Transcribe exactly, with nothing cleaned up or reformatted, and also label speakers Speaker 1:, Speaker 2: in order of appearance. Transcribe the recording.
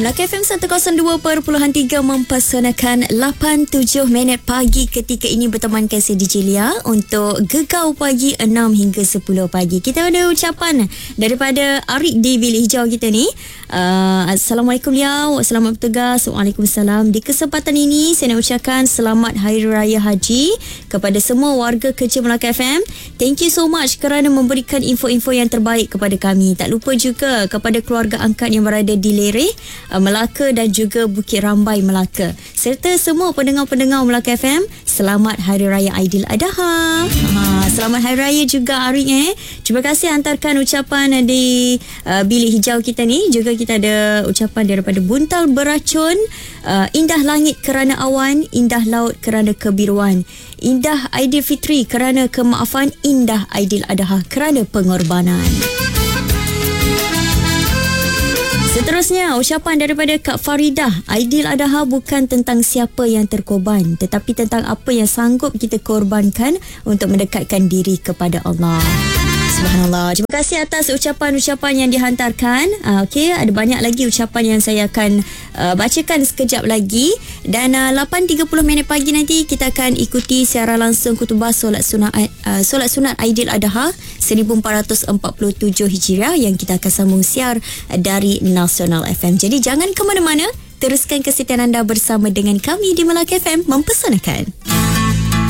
Speaker 1: Melaka F M seratus dua perpuluhan tiga mempersanakan lapan tujuh minit pagi ketika ini bertemankan saya D J Lia untuk Gegau Pagi enam hingga sepuluh pagi. Kita ada ucapan daripada Arik di Bilik Hijau kita ni. Uh, Assalamualaikum Lia, selamat bertugas. Waalaikumsalam. Di kesempatan ini saya nak ucapkan selamat Hari Raya Haji kepada semua warga kerja Melaka F M. Thank you so much kerana memberikan info-info yang terbaik kepada kami. Tak lupa juga kepada keluarga angkat yang berada di Lereh, Melaka dan juga Bukit Rambai Melaka, serta semua pendengar-pendengar Melaka F M. Selamat Hari Raya Aidiladha. Ha, selamat Hari Raya juga Arik eh. Terima kasih hantarkan ucapan di uh, Bilik Hijau kita ni. Juga kita ada ucapan daripada Buntal Beracun. Uh, indah langit kerana awan, indah laut kerana kebiruan, indah Aidilfitri kerana kemaafan, indah Aidiladha kerana pengorbanan. Seterusnya, ucapan daripada Kak Faridah. Aidiladha bukan tentang siapa yang terkorban, tetapi tentang apa yang sanggup kita korbankan untuk mendekatkan diri kepada Allah. Subhanallah. Terima kasih atas ucapan-ucapan yang dihantarkan. Uh, Okey, ada banyak lagi ucapan yang saya akan uh, bacakan sekejap lagi. Dan uh, lapan tiga puluh minit pagi nanti kita akan ikuti siaran langsung khutbah solat sunat uh, solat sunat Aidiladha seribu empat ratus empat puluh tujuh Hijriah yang kita akan sambung siar dari Nasional F M. Jadi jangan ke mana-mana, teruskan kesetiaan anda bersama dengan kami di Melaka F M mempersanakan.